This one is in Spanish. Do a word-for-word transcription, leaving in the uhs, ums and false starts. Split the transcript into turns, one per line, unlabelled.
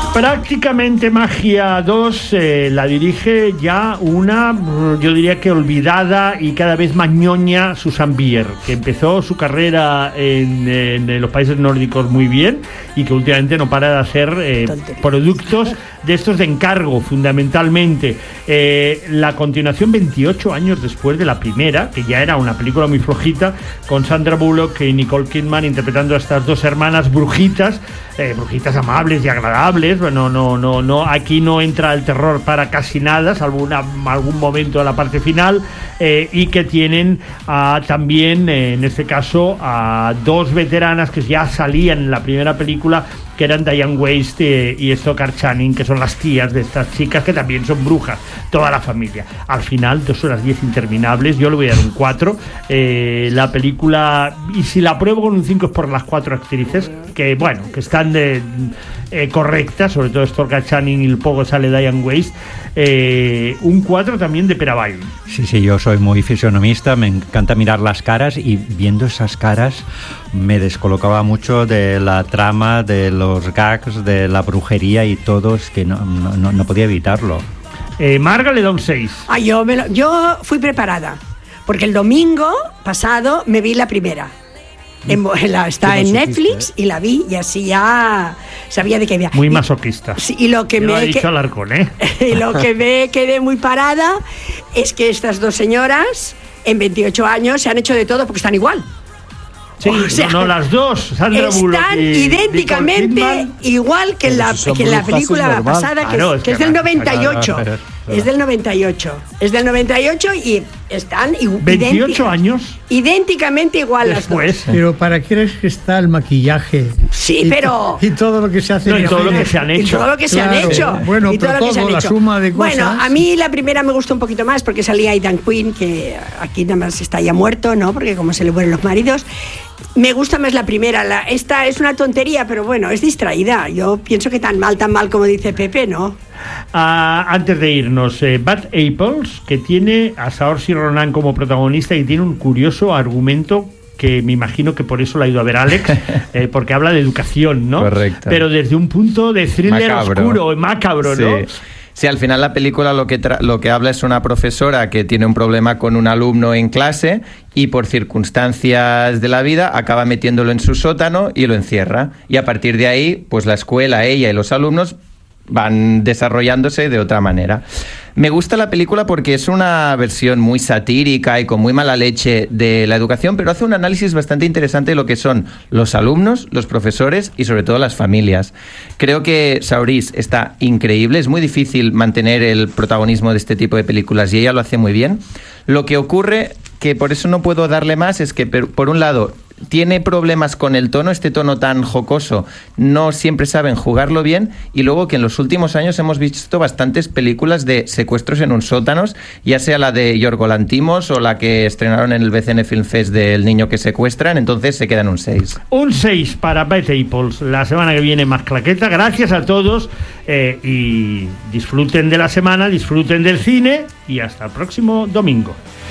Prácticamente Magia dos eh, la dirige ya una, yo diría que olvidada y cada vez más ñoña Susanne Bier, que empezó su carrera en, en los países nórdicos muy bien y que últimamente no para de hacer eh, productos de estos de encargo, fundamentalmente. Eh, la continuación veintiocho años después de la primera, que ya era una película muy flojita, con Sandra Bullock y Nicole Kidman interpretando a estas dos hermanas brujitas, eh, brujitas amables y agradables. Bueno, no, no, no, aquí no entra el terror para casi nada, salvo una, algún momento a la parte final, eh, y que tienen a, también, eh, en este caso, a dos veteranas que ya salían en la primera película, que eran Diane West eh, y Stockard Channing, que son las tías de estas chicas, que también son brujas, toda la familia. Al final, dos horas diez interminables, yo le voy a dar un cuatro. Eh, la película, y si la pruebo con un cinco es por las cuatro actrices, que bueno, que están de, eh, correctas, sobre todo Stockard Channing y el poco sale Diane West. Eh, un cuatro también de Pere Bail.
Sí, sí, yo soy muy fisionomista, me encanta mirar las caras y viendo esas caras me descolocaba mucho de la trama, de los gags, de la brujería y todo, es que no, no, no podía evitarlo.
Eh, Marga le da un seis.
Ah, yo, me lo, yo fui preparada, porque el domingo pasado me vi la primera. En, la, está en Netflix, ¿eh? Y la vi y así ya sabía de qué había.
Muy masoquista.
Sí, y lo que
me
lo
ha dicho
que,
Alarcón, ¿eh?
Y lo que me quedé muy parada es que estas dos señoras en veintiocho años se han hecho de todo porque están igual.
Sí, o sea, no, no, las dos, Sandra Bullock
están
y
idénticamente igual que en la,
si
que en la película pasada, que,
claro,
es,
es
que
que
es del noventa y ocho.
Claro,
Es del noventa y ocho. Es del noventa y ocho y están
veintiocho años
idénticamente igual
después,
las dos.
Pero ¿para qué es que está el maquillaje?
Sí,
y
pero...
To- y todo lo que se hace...
No, y todo lo
cine.
que se han hecho.
Y todo lo que se
Claro.
han hecho.
Bueno,
y todo
pero
lo que se
todo,
han
la
hecho.
suma de cosas...
Bueno, a mí la primera me gustó un poquito más porque salía Aidan Quinn, que aquí nada más está ya muerto, ¿no? Porque como se le mueren los maridos. Me gusta más la primera. La, esta es una tontería, pero bueno, es distraída. Yo pienso que tan mal, tan mal como dice Pepe, ¿no?
Ah, antes de irnos, eh, Bad Apples, que tiene a Saoirse Ronan como protagonista y tiene un curioso argumento que me imagino que por eso la ha ido a ver Alex, eh, porque habla de educación, ¿no?
Correcto.
Pero desde un punto de thriller
Macabro.
oscuro, macabro,
Sí.
¿no?
Sí, al final la película lo que, tra- lo que habla es una profesora que tiene un problema con un alumno en clase y por circunstancias de la vida acaba metiéndolo en su sótano y lo encierra. Y a partir de ahí, pues la escuela, ella y los alumnos van desarrollándose de otra manera. Me gusta la película porque es una versión muy satírica y con muy mala leche de la educación, pero hace un análisis bastante interesante de lo que son los alumnos, los profesores y sobre todo las familias. Creo que Saoirse está increíble, es muy difícil mantener el protagonismo de este tipo de películas y ella lo hace muy bien. Lo que ocurre, que por eso no puedo darle más, es que por un lado tiene problemas con el tono, este tono tan jocoso, no siempre saben jugarlo bien, y luego que en los últimos años hemos visto bastantes películas de secuestros en un sótanos, ya sea la de Yorgos Lanthimos o la que estrenaron en el B C N Film Fest del niño que secuestran, entonces se quedan un seis.
Un seis para Bad Apples. La semana que viene más claqueta. Gracias a todos eh, y disfruten de la semana, disfruten del cine y hasta el próximo domingo.